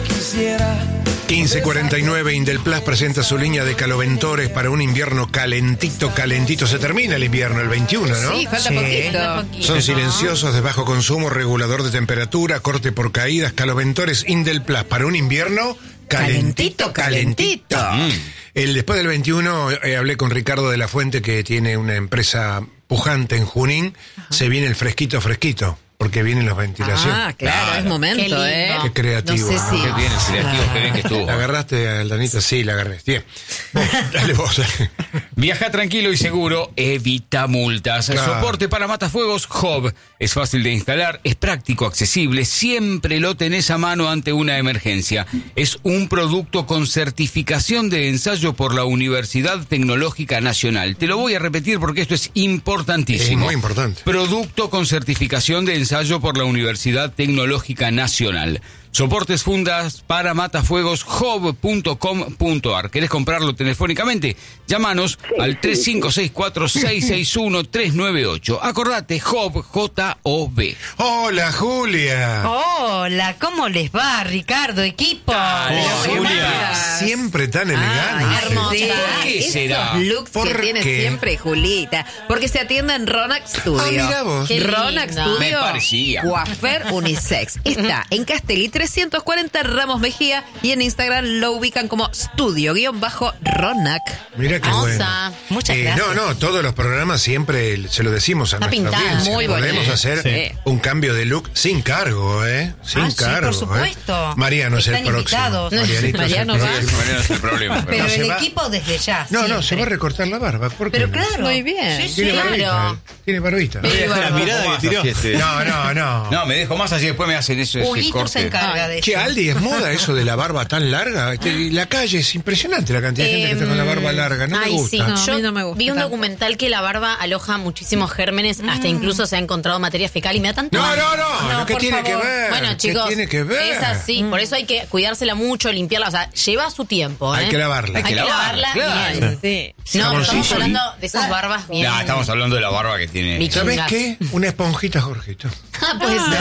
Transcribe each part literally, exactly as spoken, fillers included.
quince cuarenta y nueve, Indelplast presenta su línea de caloventores para un invierno calentito, calentito. Se termina el invierno, el veintiuno, ¿no? Sí, falta Sí. poquito. Son silenciosos, de bajo consumo, regulador de temperatura, corte por caídas, caloventores Indelplast para un invierno calentito, calentito. Calentito. El, después del veintiuno eh, hablé con Ricardo de la Fuente, que tiene una empresa pujante en Junín. Ajá. Se viene el fresquito, fresquito. Porque vienen las ventilaciones. Ah, claro, claro. Es momento, Qué ¿eh? Qué creativo. No sé si... Qué bien, el creativo, qué bien que estuvo. ¿La agarraste, Aldanita? Sí, la agarré. Bien. Vos, dale vos. Viaja tranquilo y seguro, evita multas. El Claro. soporte para matafuegos Hob es fácil de instalar, es práctico, accesible, siempre lo tenés a mano ante una emergencia. Es un producto con certificación de ensayo por la Universidad Tecnológica Nacional. Te lo voy a repetir porque esto es importantísimo. Es muy importante. Producto con certificación de ensayo por la Universidad Tecnológica Nacional. Soportes fundas para matafuegos hob punto com punto ar. ¿Querés comprarlo telefónicamente? Llámanos sí, al tres cinco seis cuatro, seis seis uno, tres nueve ocho. Acordate, Hob, J O B. Hola, Julia. Hola, ¿cómo les va, Ricardo, equipo? Hola, Julia. Siempre tan elegante. Ay, hermosa. ¿Por qué Esos será? looks ¿Por que tiene qué? siempre Julita. Porque se atiende en Ronac Studio. Ah, mira vos. Qué lindo. Ronac Studio. Me parecía. Coafer Unisex. Está en Castelli trescientos cuarenta Ramos Mejía y en Instagram lo ubican como estudio-ronac. Mira qué Hermosa. bueno. Muchas Eh, gracias. No, no, todos los programas siempre se lo decimos a Está nuestra pintada, audiencia. muy Podemos bonita. hacer Sí. un cambio de look sin cargo, ¿eh? Sin Ah, sí, cargo. por supuesto. ¿eh? Mariano es el Están próximo. invitados. Marianito es el Mariano va. próximo. Mariano es el problema. pero- Pero no, se el va- equipo desde ya. No, no, se siempre. va a recortar la barba. ¿Por qué Pero no? claro. Muy bien. Sí, sí. Tiene barbita. Claro. ¿eh? Tiene barbita. Sí, La bueno. mirada que tiró. No, no, no. No, me dejo más así, después me hacen eso, ese Huguito se corte. encarga de eso. Che, Aldi, ¿es moda eso de la barba tan larga? Este, La calle es impresionante la cantidad de gente que está con la barba larga. No Ay, me gusta. sí. No, a Yo mí no me gusta vi un tanto. documental que la barba aloja muchísimos gérmenes, hasta incluso se ha encontrado materia fecal y me da tanto No, asco. no, no, no, ¿qué por tiene favor. que ver? Bueno, ¿Qué chicos, tiene que ver? es así, por eso hay que cuidársela mucho, limpiarla, o sea, lleva su tiempo, ¿eh? Hay que lavarla. Hay que lavarla, claro. bien. Sí. No, Jaboncillo. estamos hablando de esas barbas bien. No, estamos hablando de la barba que tiene. Vicky. ¿Sabes Chingas. qué? Una esponjita, Jorgito. Ah, puede ser.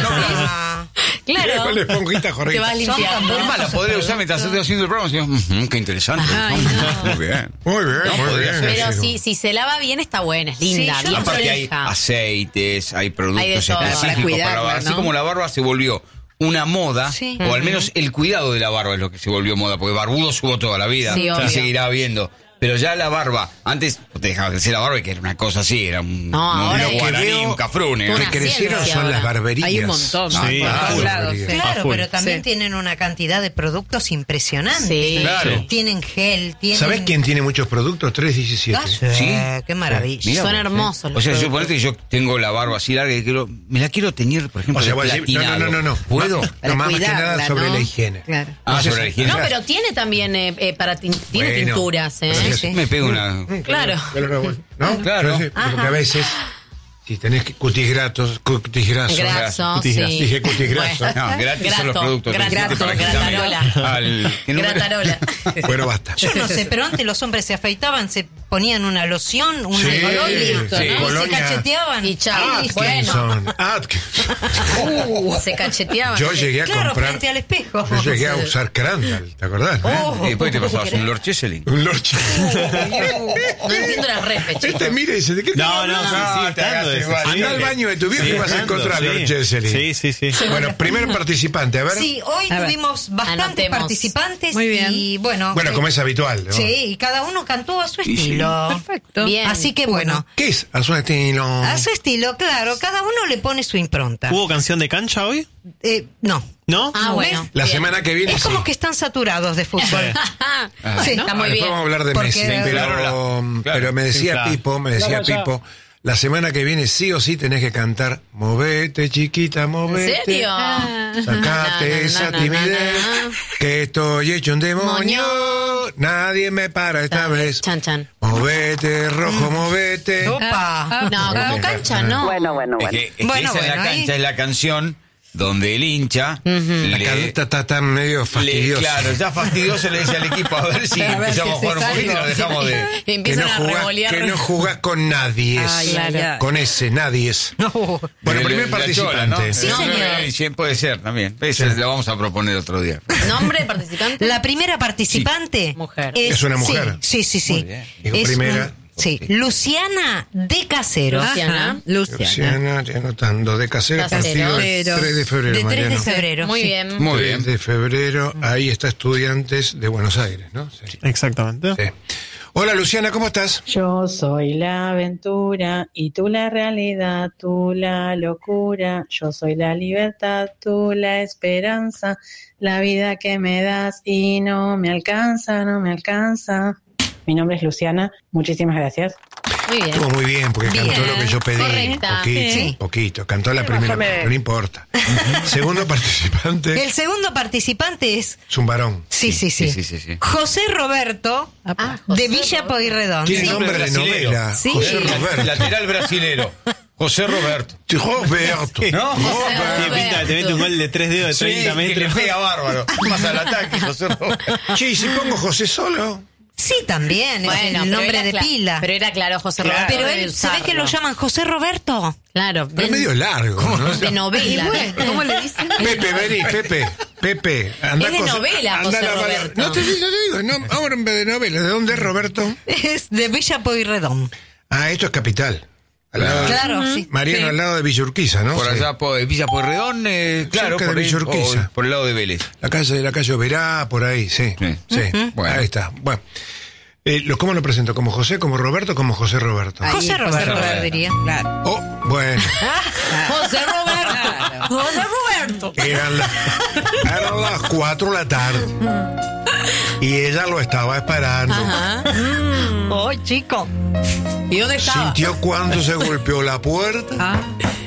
Ah, Claro. Una esponjita, Jorgito. Te vas limpiando. Es más, la podría usar mientras estoy haciendo el programa. Y digo, "Mm, qué interesante. Ay, Muy bien. Muy bien, No, muy podría bien. ser. Pero sí. si, si se lava bien, está buena, es linda, Sí, yo bien Aparte hay prolija. aceites, hay productos Hay de todo. específicos Para para, cuidarla, la barba. Así ¿no? como la barba se volvió una moda, Sí. o al menos el cuidado de la barba es lo que se volvió moda, porque barbudo hubo toda la vida Sí, y obvio. seguirá habiendo. Pero ya la barba, antes te dejaba crecer la barba y que era una cosa así, era un, No, un ahora guaraní, que veo- un cafrune. Tú ¿no? Que una crecieron ciencia son ahora. las barberías. Hay un montón. Sí, por claro. todos lados. Sí. Sí. Claro, full. pero también Sí. tienen una cantidad de productos impresionantes. Sí. Claro. Tienen gel, tienen... ¿Sabés quién tiene muchos productos? tres diecisiete. Ah, sí, ¿Sí? qué maravilla. Mirá Son vos, hermosos ¿eh? los O sea, productos. suponete que yo tengo la barba así larga y quiero, me la quiero teñir, por ejemplo, O sea, de vos decís, no, platinado. no, no, no. ¿Puedo? No, Para más que cuidarla, nada sobre ¿no? la higiene. Claro. Ah, sobre la higiene. No, pero tiene también eh, eh, para tin- tiene Bueno, tinturas, ¿eh? pero Sí. Me pego una... Claro. ¿No? Claro. Pero sí, porque a veces, si tenés que- cutis gratos, cutis grasos. Graso, Cutis sí. graso. Dije cutis graso. No, gratis son los Grato, productos. grato, que existen para quitarme gratarola. al- ¿qué número? Gratarola. Bueno, basta. Yo no sé, pero antes los hombres se afeitaban, se ponían una loción, una Sí, colonia, listo, sí. y se Colonia. cacheteaban. Y chao. Atkinson. Bueno, Atkinson. se cacheteaban. Yo llegué a Claro, comprar. frente al espejo. Yo llegué a usar Crandall, ¿te acordás? Oh. Y después te pasabas un Lord Cheselin. Un Lorche. No entiendo las refes, chicos. Este mira y dice, ¿de qué No, no, estás sí, hablando? sí, te estando hagas eso. igual. Sí, Anda al sí. baño de tu viejo y Sí, vas a estando, encontrar a Lord sí. Cheselin. Sí, sí, sí. Bueno, primer participante, a ver. Sí, hoy A ver. tuvimos bastantes Anotemos. participantes Muy bien. y bueno. Bueno, eh, como es habitual, ¿no? Sí, y cada uno cantó a su estilo. Perfecto. Bien. Así que bueno, ¿Qué es? A su estilo. a su estilo, claro, cada uno le pone su impronta. ¿Hubo canción de cancha hoy? Eh, no. ¿No? Ah, bueno. La bien. semana que viene Es como sí. que están saturados de fútbol. Ah, Sí, está ah, muy después bien. vamos a hablar de Porque- Messi, Se pero, inflaron la- pero me decía Infla. Pipo, me decía Pipo, la semana que viene sí o sí tenés que cantar Movete, chiquita, ¿En movete. serio? Sacate Na, na, esa na, na, timidez, na, na. que estoy hecho un demonio. Moño. Nadie me para esta vez. Chan, chan. Movete, rojo, movete. Opa. No, como cancha, no. Bueno, bueno, Es bueno. que, es que Bueno, esa es la bueno, cancha, ahí- es la canción donde el hincha La le- carta está tan medio le- fastidiosa. claro, ya fastidioso le dice al equipo a ver si A ver empezamos a si jugar un se poquito y nos salva. dejamos de... Que Empiezan no, a jugás, revolear. que no jugás con nadie. Ay, ay, ay. Con ese, nadie. No. Bueno, de- primer de la participante. chola, ¿no? Sí, No, señor. eh, sí, puede ser también. Eso lo vamos a proponer otro día. ¿Nombre, participante? La primera participante Mujer. Es una mujer. Sí, sí, sí. Muy bien. Digo, Es primera. un- sí, Luciana de Casero. Luciana. Ajá, Luciana. Luciana, estoy anotando. De Casero, Casero. partido del Pero- tres de febrero, De tres de Mariano. febrero. Muy sí. bien. Muy tres bien. de febrero, ahí está Estudiantes de Buenos Aires, ¿no? Sí. Exactamente. Sí. Hola Luciana, ¿cómo estás? Yo soy la aventura y tú la realidad, tú la locura. Yo soy la libertad, tú la esperanza, la vida que me das y no me alcanza, no me alcanza. Mi nombre es Luciana, muchísimas gracias. Muy bien. Estuvo muy bien, porque Bien. cantó lo que yo pedí. Correcta. Poquito, Sí. poquito. Cantó la primera, pero no importa. Segundo participante El segundo participante es, es un varón. sí, sí, sí, sí, sí, sí. José Roberto Ah, José de Villa Roberto. Pueyrredón. Tiene Sí. nombre de brasilero. novela. Sí. José La- Roberto. Lateral brasilero. José Roberto. Sí, Roberto. ¿No? José Tiene pinta, te mete un gol de tres dedos de Sí, treinta que metros. le pega bárbaro. Más al ataque, José Roberto. Che, ¿y si pongo José solo? Sí, también, Bueno, es el pero nombre era de cla- pila. Pero era claro, José Claro. Roberto. Pero debe él, ¿se ve que lo usarlo. llaman José Roberto? Claro. Pero es ven- medio largo, ¿no? De novela. ¿ves? ¿Cómo le dicen? Pepe, vení, Pepe, Pepe. Anda Es de con- novela, anda José a la- Roberto. No te, digo, te digo, no, ahora en vez de novela. ¿De dónde es Roberto? Es de Villa Pueyrredón. Ah, esto es Capital. Al lado de- Claro, sí. Mariano, Sí. al lado de Villa Urquiza, ¿no? Por Sí. allá, por Villa Pueyrredón, eh, claro, Cerca de por, ahí, Villa Urquiza. o por el lado de Vélez. La calle de la calle Oberá, por ahí, sí. Sí. Sí, Bueno. ahí está. Bueno. Eh, lo- ¿Cómo lo presento? ¿Como José, como Roberto, como José Roberto? Ahí, José Roberto, Roberto. diría. Claro. Oh, bueno. José Roberto. José Roberto. Eran, la- eran las cuatro de la tarde. Y ella lo estaba esperando. Oh, chico. ¿Y dónde estaba? Sintió cuando se golpeó la puerta. Ah,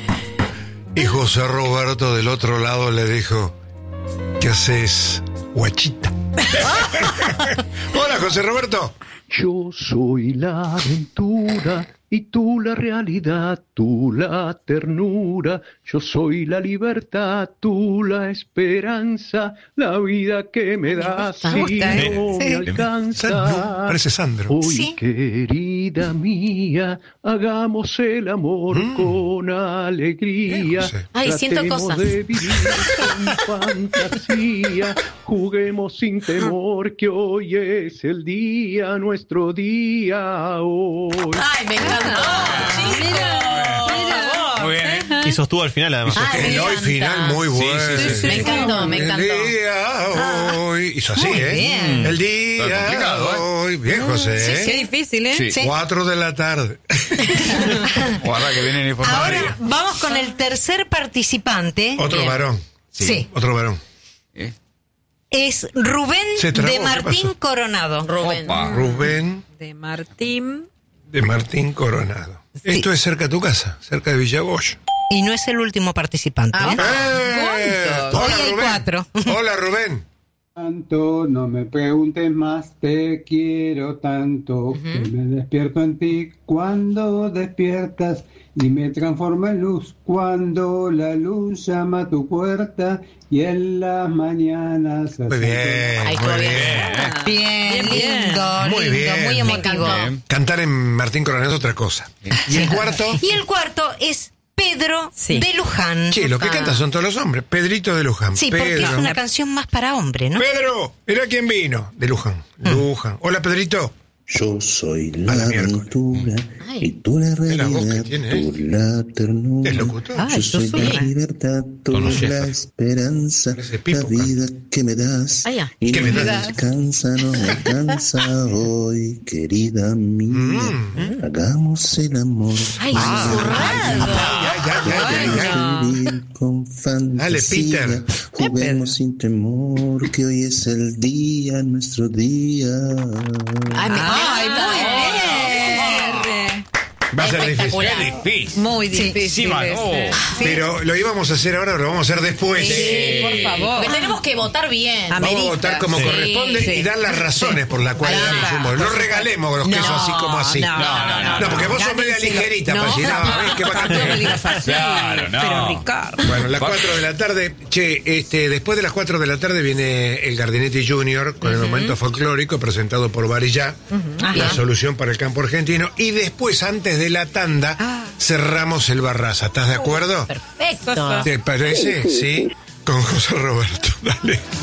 Y José Roberto del otro lado le dijo: ¿qué haces, guachita? Hola, José Roberto. Yo soy la aventura y tú la realidad, tú la ternura. Yo soy la libertad, tú la esperanza, la vida que me das Me si gusta, ¿eh? no me Sí. alcanza. Sandro, parece Sandro. Hoy, Sí. querida mía, hagamos el amor con alegría. Bien, José. Ay, siento Tratemos cosas. de vivir con fantasía. Juguemos sin temor que hoy es el día, nuestro día hoy. Ay, me encantó. Muy bien, ¿eh? Y sostuvo al final, además. Ay, me El hoy encanta. final muy Sí, bueno. sí, sí, sí. Me encantó, me encantó. El día hoy. Hizo así, Muy ¿eh? bien. El Está día complicado, ¿eh? hoy. Bien, José, ¿eh? qué difícil, ¿eh? Sí. Sí. Cuatro de la tarde. Guarda que vienen informados. Ahora vamos con el tercer participante. Otro Bien. varón. Sí. Otro varón. ¿Eh? Es Rubén Se trabó, de ¿qué Martín pasó? Coronado. Rubén. Opa. Rubén De Martín. de Martín Coronado. Esto es cerca de tu casa, cerca de Villaboy. Y no es el último participante. Ah, ¿eh? ¡Eh! ¿Cuántos? Hoy hay cuatro. Hola, Rubén. Tanto, no me preguntes más, te quiero tanto, que me despierto en ti cuando despiertas y me transformo en luz cuando la luz llama a tu puerta y en las mañanas... Muy bien, Ay, muy todo bien. bien. Bien, Bien, lindo, Muy lindo, bien. muy Me emotivo. encantó. Cantar en Martín Coronado es otra cosa. ¿Y el cuarto? Y el cuarto es Pedro Sí. de Luján. Che, lo que cantan son todos los hombres. Pedrito de Luján. Sí, porque Pedro. es una canción más para hombre, ¿no? Pedro, mira quién vino. De Luján. Luján. Hola, Pedrito. Yo soy A la la miércoles. aventura Ay. y tú la la voz que realidad, tiene, ¿eh? tú la ternura. Es locutor. Ay, Yo soy yo la soy- libertad, tú Tono la Sheffer. esperanza, Parece Pipo, la vida que me das. Ah, ya. Y ¿Qué no me me das? alcanza, no me alcanza hoy, querida mía. Hagamos el amor. Ay, susurrado. Ya, ya, ya, ya, ya. Vivir con fantasía. Dale, Peter. Juguemos sin temor, que hoy es el día, nuestro día. Ay, me Ay, encanta. muy bien. Va a ser difícil. Espectacular. Qué difícil. Muy Sí, difícil. sí, man, ese. oh. Sí. Pero lo íbamos a hacer ahora, lo vamos a hacer después. Sí, por favor. Porque tenemos que votar bien. A Vamos a Amerita. votar como Sí. corresponde Sí. y dar las razones por las cuales Ahí damos está. un voto. No regalemos los No, quesos así como así. no, no, no, No, porque vos sos media Gánenselo. ligerita, No, para decir, no, ves que va a tampoco cantar. digas así. Claro, no. Pero Ricardo. Bueno, las cuatro de la tarde, che, este, después de las cuatro de la tarde viene el Gardinetti Junior con el momento folclórico presentado por Varillá, la solución para el campo argentino, y después, antes de la tanda, Ah. cerramos el Barraza. ¿Estás de acuerdo? Perfecto. Ah. ¿Te parece? Sí. Con José Roberto. Dale.